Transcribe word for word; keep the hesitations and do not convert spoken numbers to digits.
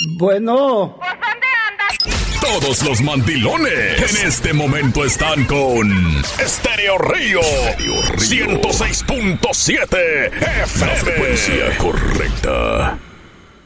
Bueno. ¿Pues dónde andas? Todos los mandilones en este momento están con Estéreo Río, ciento seis punto siete F M. La frecuencia correcta.